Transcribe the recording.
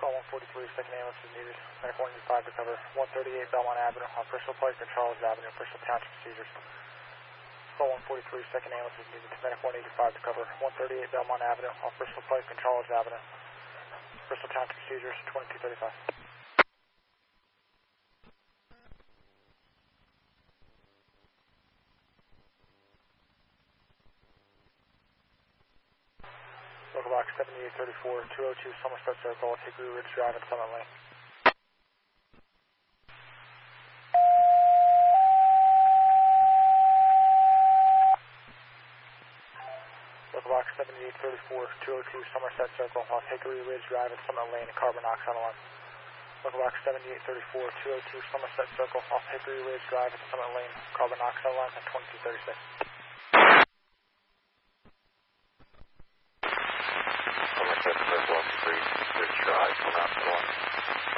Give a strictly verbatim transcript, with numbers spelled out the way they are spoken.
Call one forty-three, second ambulance is needed. Medic one eighty-five to cover one thirty-eight Belmont Avenue on Bristol Pike and Charles Avenue, Bristol Township procedures. Call one forty-three, second ambulance is needed. Medic one eighty-five to cover one thirty-eight Belmont Avenue on Bristol Pike and Charles Avenue, Bristol Township procedures, twenty-two thirty-five. Local box seventy-eight thirty-four, two oh two Somerset Circle, Hickory Ridge Drive and Summit Lane. Local box seventy-eight thirty-four, two oh two Somerset Circle, off Hickory Ridge Drive and Summit Lane, carbon monoxide alarm. Local box seventy-eight thirty-four, two oh two Somerset Circle, off Hickory Ridge Drive and Summit Lane, carbon monoxide alarm at twenty-two thirty-six. Somerset Circle, three.